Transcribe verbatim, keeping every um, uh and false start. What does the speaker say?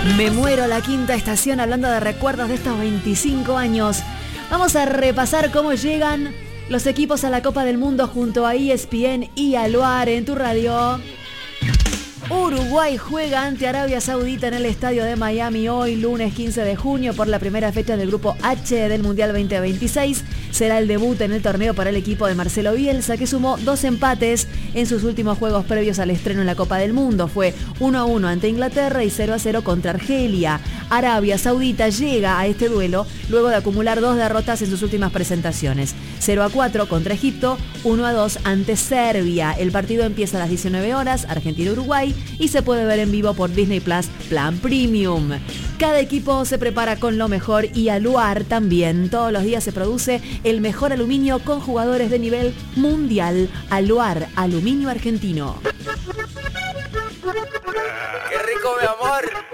Me muero, la quinta estación, hablando de recuerdos de estos veinticinco años. Vamos a repasar cómo llegan los equipos a la Copa del Mundo junto a E S P N y a Loar en tu radio. Uruguay juega ante Arabia Saudita en el estadio de Miami hoy, lunes quince de junio, por la primera fecha del grupo H del Mundial veinte veintiséis. Será el debut en el torneo para el equipo de Marcelo Bielsa, que sumó dos empates en sus últimos juegos previos al estreno en la Copa del Mundo. Fue uno a uno ante Inglaterra y cero a cero contra Argelia. Arabia Saudita llega a este duelo luego de acumular dos derrotas en sus últimas presentaciones. cero a cuatro contra Egipto, uno a dos ante Serbia. El partido empieza a las diecinueve horas, Argentina-Uruguay, y se puede ver en vivo por Disney Plus Plan Premium. Cada equipo se prepara con lo mejor y Aluar también. Todos los días se produce el mejor aluminio con jugadores de nivel mundial. Aluar, aluminio argentino. ¡Qué rico, mi amor!